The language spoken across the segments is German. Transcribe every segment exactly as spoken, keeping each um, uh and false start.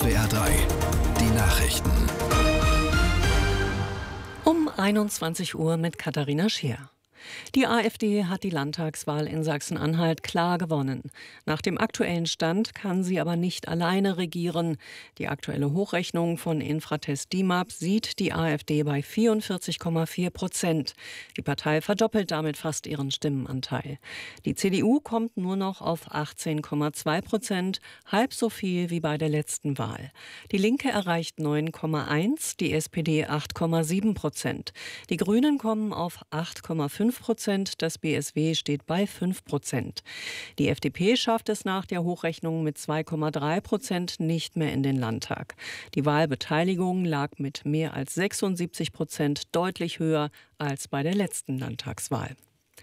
S W R drei, die Nachrichten. Um einundzwanzig Uhr mit Katharina Scheer. Die AfD hat die Landtagswahl in Sachsen-Anhalt klar gewonnen. Nach dem aktuellen Stand kann sie aber nicht alleine regieren. Die aktuelle Hochrechnung von Infratest DIMAP sieht die AfD bei vierundvierzig Komma vier Prozent. Die Partei verdoppelt damit fast ihren Stimmenanteil. Die C D U kommt nur noch auf achtzehn Komma zwei Prozent, halb so viel wie bei der letzten Wahl. Die Linke erreicht neun Komma eins, die S P D acht Komma sieben Prozent. Die Grünen kommen auf acht Komma fünf Prozent, das B S W steht bei fünf Prozent. Die F D P schafft es nach der Hochrechnung mit zwei Komma drei Prozent nicht mehr in den Landtag. Die Wahlbeteiligung lag mit mehr als sechsundsiebzig Prozent deutlich höher als bei der letzten Landtagswahl.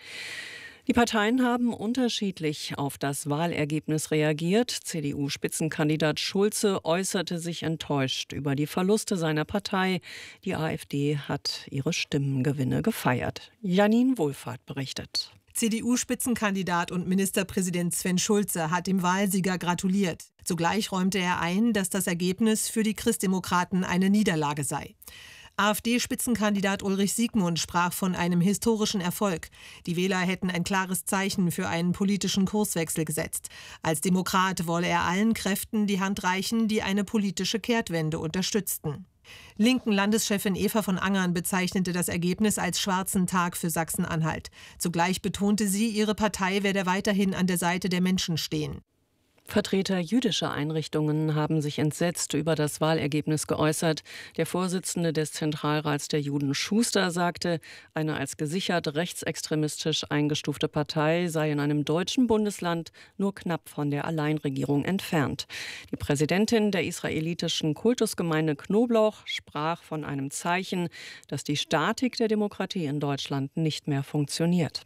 Die Parteien haben unterschiedlich auf das Wahlergebnis reagiert. C D U-Spitzenkandidat Schulze äußerte sich enttäuscht über die Verluste seiner Partei. Die AfD hat ihre Stimmengewinne gefeiert. Janine Wohlfahrt berichtet. C D U-Spitzenkandidat und Ministerpräsident Sven Schulze hat dem Wahlsieger gratuliert. Zugleich räumte er ein, dass das Ergebnis für die Christdemokraten eine Niederlage sei. AfD-Spitzenkandidat Ulrich Siegmund sprach von einem historischen Erfolg. Die Wähler hätten ein klares Zeichen für einen politischen Kurswechsel gesetzt. Als Demokrat wolle er allen Kräften die Hand reichen, die eine politische Kehrtwende unterstützten. Linken Landeschefin Eva von Angern bezeichnete das Ergebnis als schwarzen Tag für Sachsen-Anhalt. Zugleich betonte sie, ihre Partei werde weiterhin an der Seite der Menschen stehen. Vertreter jüdischer Einrichtungen haben sich entsetzt über das Wahlergebnis geäußert. Der Vorsitzende des Zentralrats der Juden, Schuster, sagte, eine als gesichert rechtsextremistisch eingestufte Partei sei in einem deutschen Bundesland nur knapp von der Alleinregierung entfernt. Die Präsidentin der israelitischen Kultusgemeinde Knoblauch sprach von einem Zeichen, dass die Statik der Demokratie in Deutschland nicht mehr funktioniert.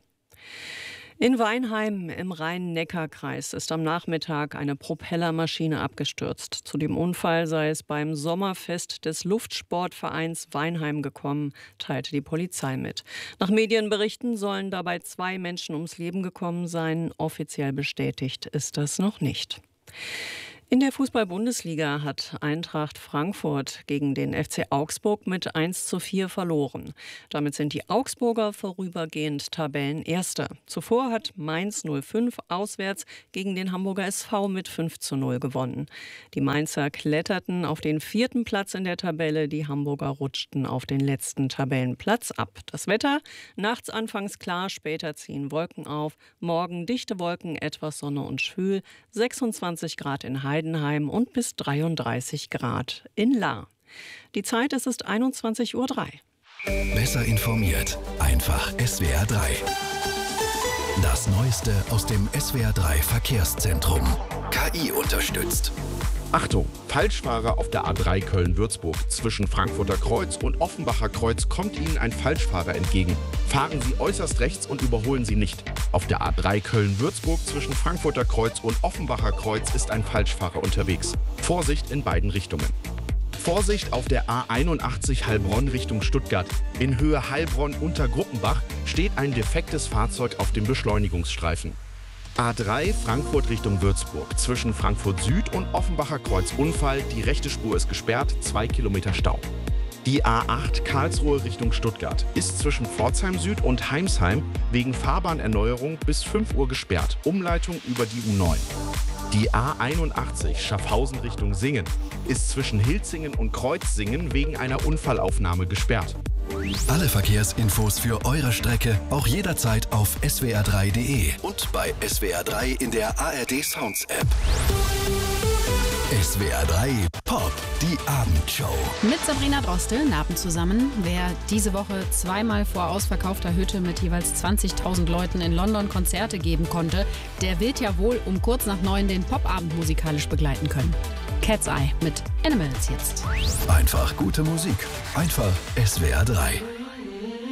In Weinheim im Rhein-Neckar-Kreis ist am Nachmittag eine Propellermaschine abgestürzt. Zu dem Unfall sei es beim Sommerfest des Luftsportvereins Weinheim gekommen, teilte die Polizei mit. Nach Medienberichten sollen dabei zwei Menschen ums Leben gekommen sein. Offiziell bestätigt ist das noch nicht. In der Fußball-Bundesliga hat Eintracht Frankfurt gegen den F C Augsburg mit eins zu vier verloren. Damit sind die Augsburger vorübergehend Tabellenerster. Zuvor hat Mainz null fünf auswärts gegen den Hamburger S V mit fünf zu null gewonnen. Die Mainzer kletterten auf den vierten Platz in der Tabelle, die Hamburger rutschten auf den letzten Tabellenplatz ab. Das Wetter? Nachts anfangs klar, später ziehen Wolken auf. Morgen dichte Wolken, etwas Sonne und schwül, sechsundzwanzig Grad in Heidenheim und bis dreiunddreißig Grad in Lahr. Die Zeit, es ist einundzwanzig Uhr drei. Besser informiert, einfach S W R drei. Das Neueste aus dem S W R drei Verkehrszentrum. K I unterstützt. Achtung, Falschfahrer auf der A drei Köln-Würzburg. Zwischen Frankfurter Kreuz und Offenbacher Kreuz kommt Ihnen ein Falschfahrer entgegen. Fahren Sie äußerst rechts und überholen Sie nicht. Auf der A drei Köln-Würzburg zwischen Frankfurter Kreuz und Offenbacher Kreuz ist ein Falschfahrer unterwegs. Vorsicht in beiden Richtungen. Vorsicht auf der A einundachtzig Heilbronn Richtung Stuttgart. In Höhe Heilbronn unter Gruppenbach steht ein defektes Fahrzeug auf dem Beschleunigungsstreifen. A drei Frankfurt Richtung Würzburg. Zwischen Frankfurt Süd und Offenbacher Kreuz Unfall. Die rechte Spur ist gesperrt, zwei Kilometer Stau. Die A acht Karlsruhe Richtung Stuttgart ist zwischen Pforzheim Süd und Heimsheim wegen Fahrbahnerneuerung bis fünf Uhr gesperrt. Umleitung über die U neun. Die A einundachtzig Schaffhausen Richtung Singen ist zwischen Hilzingen und Kreuzsingen wegen einer Unfallaufnahme gesperrt. Alle Verkehrsinfos für eure Strecke auch jederzeit auf S W R drei Punkt de und bei S W R drei in der A R D Sounds App. S W R drei Pop, die Abendshow. Mit Sabrina Drostel, Abend zusammen. Wer diese Woche zweimal vor ausverkaufter Hütte mit jeweils zwanzigtausend Leuten in London Konzerte geben konnte, der wird ja wohl um kurz nach neun den Popabend musikalisch begleiten können. Cat's Eye mit Animals jetzt. Einfach gute Musik. Einfach S W R drei.